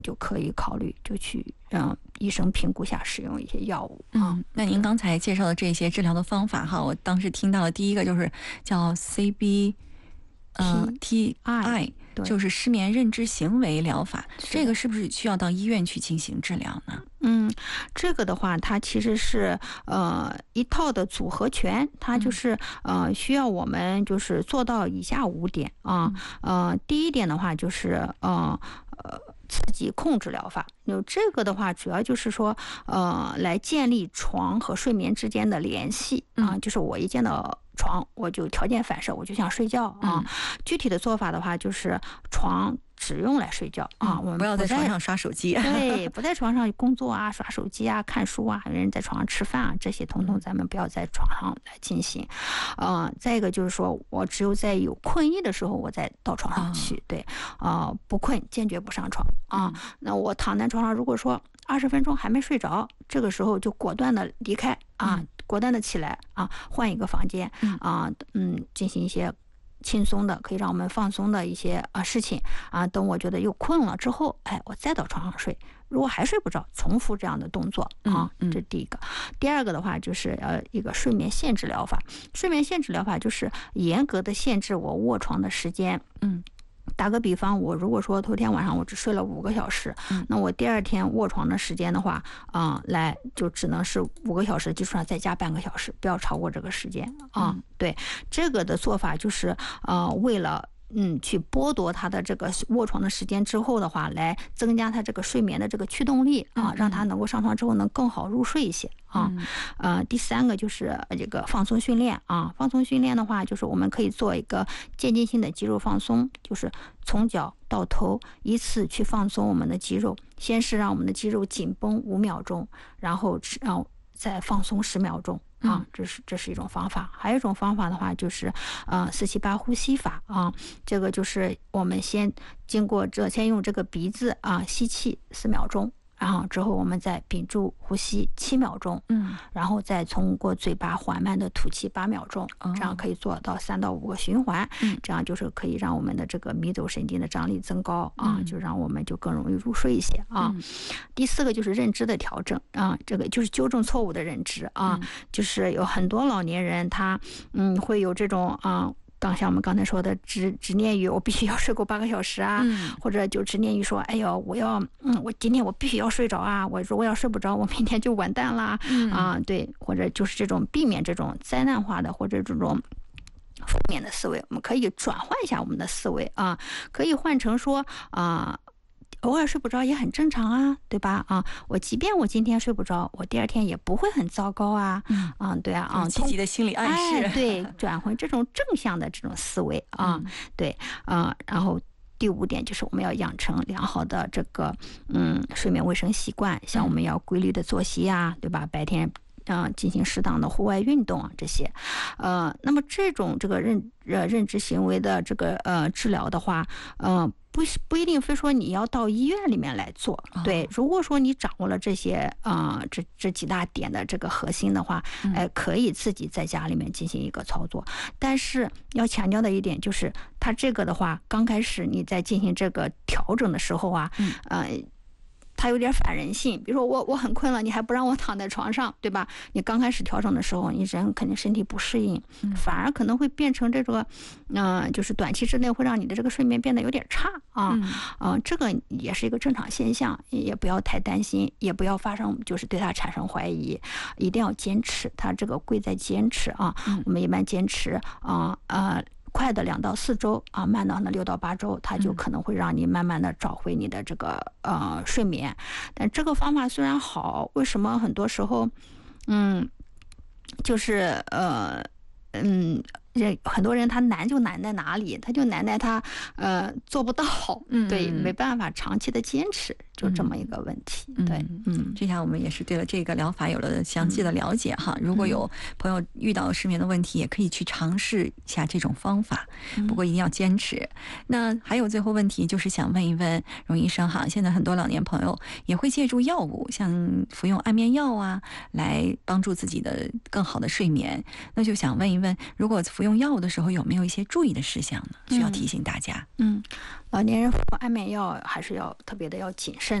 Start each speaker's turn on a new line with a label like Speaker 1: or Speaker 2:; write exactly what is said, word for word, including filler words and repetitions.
Speaker 1: 就可以考虑就去让医生评估下使用一些药物啊。
Speaker 2: 嗯，那您刚才介绍的这些治疗的方法哈，我当时听到的第一个就是叫 C B 呃 T I， 就是失眠认知行为疗法，这个是不是需要到医院去进行治疗呢？
Speaker 1: 嗯，这个的话，它其实是呃一套的组合拳，它就是呃需要我们就是做到以下五点啊。呃，第一点的话就是呃呃刺激控制疗法，有这个的话，主要就是说呃来建立床和睡眠之间的联系啊，就是我一见到床我就条件反射我就想睡觉啊。具体的做法的话，就是床只用来睡觉啊，我们
Speaker 2: 不要在床上刷手机。
Speaker 1: 对，不在床上工作啊、刷手机啊、看书啊，有人在床上吃饭啊，这些统统咱们不要在床上来进行。呃，再一个就是说我只有在有困意的时候，我再到床上去。哦、对，呃，不困坚决不上床啊。嗯、那我躺在床上，如果说二十分钟还没睡着，这个时候就果断的离开啊，嗯、果断的起来啊，换一个房间啊，嗯，进行一些轻松的可以让我们放松的一些啊事情啊，等我觉得又困了之后，哎，我再到床上睡。如果还睡不着，重复这样的动作啊，这是第一个。第二个的话就是呃一个睡眠限制疗法。睡眠限制疗法就是严格的限制我卧床的时间。嗯。打个比方，我如果说头天晚上我只睡了五个小时，嗯、那我第二天卧床的时间的话，啊、呃，来就只能是五个小时基础上再加半个小时，不要超过这个时间啊。嗯、对，这个的做法就是呃，为了。嗯，去剥夺他的这个卧床的时间之后的话，来增加他这个睡眠的这个驱动力啊，让他能够上床之后能更好入睡一些啊。呃，第三个就是这个放松训练啊，放松训练的话，就是我们可以做一个渐进性的肌肉放松，就是从脚到头依次去放松我们的肌肉，先是让我们的肌肉紧绷五秒钟，然后然后再放松十秒钟。啊，这是这是一种方法，还有一种方法的话就是，呃，四七八呼吸法啊，这个就是我们先经过这，先用这个鼻子啊吸气四秒钟，然后之后我们再屏住呼吸七秒钟，嗯，然后再通过嘴巴缓慢的吐气八秒钟，这样可以做到三到五个循环，嗯，这样就是可以让我们的这个迷走神经的张力增高啊，就让我们就更容易入睡一些啊。第四个就是认知的调整啊，这个就是纠正错误的认知啊，就是有很多老年人他嗯会有这种啊。刚像我们刚才说的执执念于我必须要睡够八个小时啊，嗯、或者就执念于说，哎呦，我要，嗯，我今天我必须要睡着啊，我如果要睡不着，我明天就完蛋啦，嗯、啊，对，或者就是这种避免这种灾难化的或者这种负面的思维，我们可以转换一下我们的思维啊，可以换成说啊。偶尔睡不着也很正常啊，对吧？啊，我即便我今天睡不着，我第二天也不会很糟糕啊。嗯，啊，对啊，啊，
Speaker 2: 积极的心理暗示，
Speaker 1: 哎、对，转回这种正向的这种思维啊，嗯、对，啊，然后第五点就是我们要养成良好的这个嗯睡眠卫生习惯，像我们要规律的作息啊，对吧？白天。啊、呃，进行适当的户外运动啊，这些，呃，那么这种这个认呃认知行为的这个呃治疗的话，呃，不不一定非说你要到医院里面来做，哦、对，如果说你掌握了这些啊、呃、这这几大点的这个核心的话，哎、呃，可以自己在家里面进行一个操作，但是要强调的一点就是，它这个的话，刚开始你在进行这个调整的时候啊，嗯、呃。它有点反人性，比如说我我很困了，你还不让我躺在床上，对吧？你刚开始调整的时候，你人肯定身体不适应，反而可能会变成这个，嗯、呃，就是短期之内会让你的这个睡眠变得有点差啊，嗯、呃，这个也是一个正常现象，也不要太担心，也不要发生就是对它产生怀疑，一定要坚持，它这个贵在坚持啊，嗯、我们一般坚持啊呃。快的两到四周啊，慢的呢六到八周，它就可能会让你慢慢的找回你的这个呃睡眠。但这个方法虽然好，为什么很多时候，嗯，就是呃嗯。人很多人他难就难在哪里？他就难在他呃做不到，嗯、对，没办法长期的坚持，就这么一个问题。嗯、对，
Speaker 2: 嗯，这下我们也是对了这个疗法有了详细的了解哈。嗯、如果有朋友遇到失眠的问题，也可以去尝试一下这种方法，不过一定要坚持。那还有最后问题就是想问一问荣医生哈，现在很多老年朋友也会借助药物，像服用安眠药啊，来帮助自己的更好的睡眠。那就想问一问，如果服服用药物的时候有没有一些注意的事项呢？需要提醒大家。
Speaker 1: 嗯，老年人服安眠药还是要特别的要谨慎。